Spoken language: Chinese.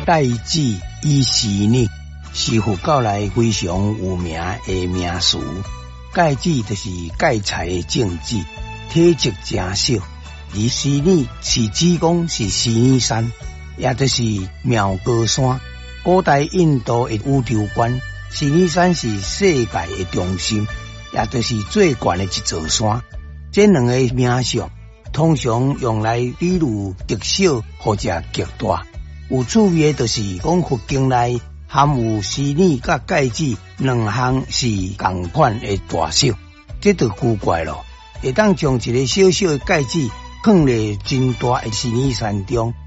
盖子以是呢，是佛教内非常有名的名词。盖子就是盖材的正字，体积真小。而是呢是指讲是狮子山，也就是妙高山。古代印度的宇宙观，狮子山是世界的中心，也就是最高的一座山。这两个名相通常用来比喻极小或者极大。有趣味的就是讲佛经内含有狮子甲盖子两项是同款的大小，这就奇怪咯。会当将一个小小的盖子放在真大的狮子山中，